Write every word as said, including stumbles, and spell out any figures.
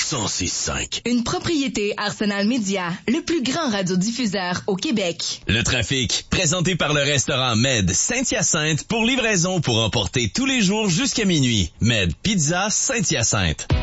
cent six cinq. Une propriété Arsenal Média, le plus grand radiodiffuseur au Québec. Le trafic, présenté par le restaurant Med Saint-Hyacinthe pour livraison pour emporter tous les jours jusqu'à minuit. Med Pizza Saint-Hyacinthe.